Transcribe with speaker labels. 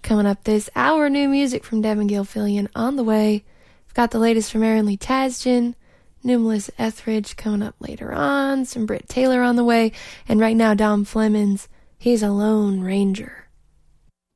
Speaker 1: coming up this hour. New music from Devin Gilfillian on the way. We've got the latest from Aaron Lee Tasjan, new Melissa Etheridge coming up later on, some Britt Taylor on the way, and right now Dom Flemons, he's a Lone Ranger.